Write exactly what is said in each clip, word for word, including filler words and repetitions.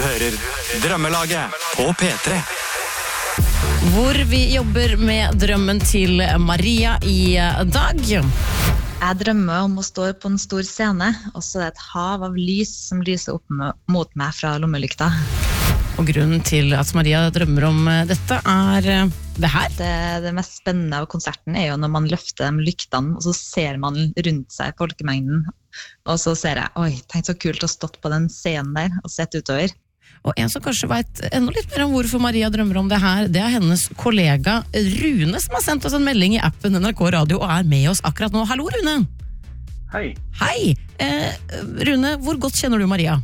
hører Drømmelaget på P tre. Hvor vi jobber med drømmen til Maria i dag. Jeg drømmer om å stå på en stor scene, og så er det et hav av lys som lyser opp mot meg fra lommelykta. Og grunnen til at Maria drømmer om dette er det her. Det, det mest spennende av konserten er jo når man løfter de lyktene, og så ser man rundt seg folkemengden, og så ser jeg, oi, tenk så kult å stått på den scenen der og sett utover. Og en som kanskje vet enda litt mer om hvorfor Maria drømmer om det her, det er hennes kollega Rune, som har sendt oss en melding i appen N R K Radio og er med oss akkurat nå. Hallo, Rune! Hei. Hei! Eh, Rune, hvor godt kjenner du Maria?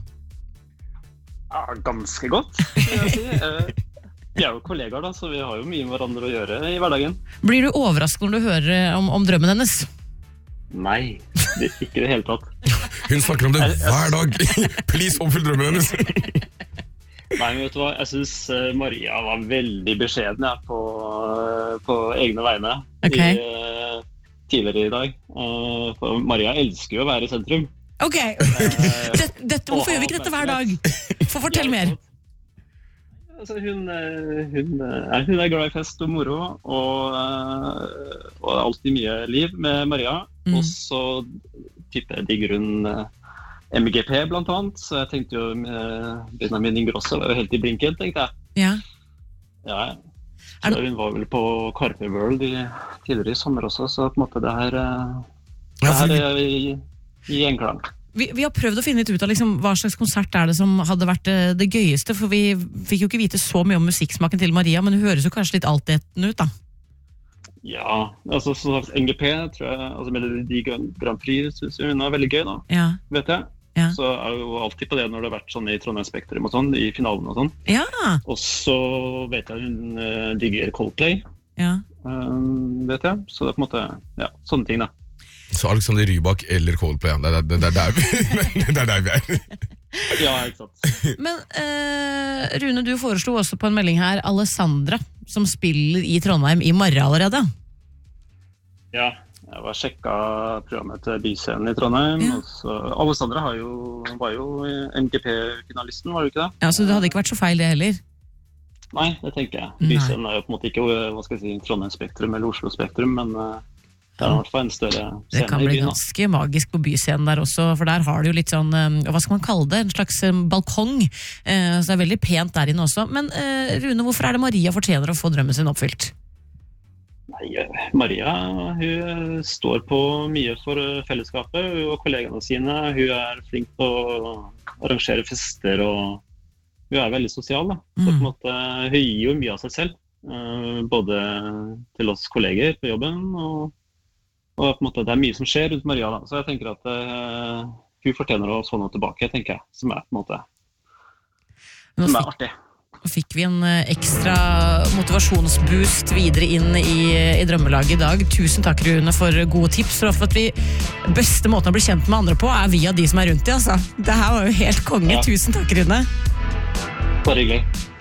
Ja, ganske godt, vil jeg si. Eh, vi er jo kollegaer da, så vi har jo mye med hverandre å gjøre i hverdagen. Blir du overrasket når du hører om, om drømmen hennes? Nei, det, ikke det hele tatt. Hun snakker om det hver dag. Please, oppfyll drømmen hennes. Nei, men vet du hva? Jeg synes Maria var veldig beskjeden ja, på, på egne vegne okay. i, uh, tidligere i dag. Uh, for Maria elsker jo å være i sentrum. Ok, dette, dette, hvorfor gjør vi ikke dette hver dag? For fortell mer. Altså, hun, hun, hun er glad i fest og moro, og, og det er alltid mye liv med Maria. Mm. Og så tipper jeg digger hun M G P blant annet, så jeg tenkte jo Benjamin Ingrosso var jo helt i blinken, tenkte jeg. Ja. Ja, så hun var vel på Carpe World i, tidligere i sommer også, så på en måte det her, det her er i, i enklang. Vi, vi har prøvd å finne litt ut av liksom, hva slags konsert er det som hadde vært det, det gøyeste, for vi fikk jo ikke vite så mye om musikksmaken til Maria, men hun høres jo kanskje litt altetende ut da. Ja, altså så N G P tror jeg, altså Melodi Grand Prix synes jeg hun er veldig gøy da, ja. Vet jeg. Ja. Så er jo alltid på det når det har vært sånn i Trondheim Spektrum og sånn, i finalen og sånn. Ja. Og så vet jeg hun uh, digger Coldplay, ja. um, vet jeg, så det er på en måte, ja, sånne ting da. Så Alexander Rybak eller Coldplay, det er, det, det, er der vi, det er der vi er. Ja, ikke sant. Men uh, Rune, du foreslo også på en melding her Alessandra, som spiller i Trondheim i morgen allerede. Ja, jeg var sjekket programmet til Byscenen i Trondheim, ja. Og så, Alessandra har jo, var jo M G P-finalisten, var det ikke det? Ja, så det hadde ikke vært så feil det heller? Nei, det tenker jeg. Byscenen er jo på en måte ikke, hva skal jeg si, Trondheim Spektrum eller Oslo Spektrum, men uh, det er i hvert fall en større scene i byen. Det kan bli ganske magisk på Byscenen der også, for der har det jo litt sånn, hva skal man kalle det, en slags balkong, så det er veldig pent der inne også. Men Rune, hvorfor er det Maria fortjener å få drømmen sin oppfylt? Nei, Maria, hun står på mye for fellesskapet, hun og kollegene sine, hun er flink til å arrangere fester, og hun er veldig sosial da. Så på en måte, hun gir jo mye av seg selv, både til oss kolleger på jobben, og Og på en måte, det er mye som skjer rundt Maria da, så jeg tenker at uh, hun fortjener å få noe tilbake, tenker jeg, som er på en måte, som er artig. Nå fikk vi en ekstra motivasjonsboost videre inn i, i drømmelaget i dag. Tusen takk, Rune, for gode tips, for at vi, beste måten å bli kjent med andre på er via de som er rundt i, altså. Det her var jo helt konge, ja. Tusen takk, Rune. Bare hyggelig.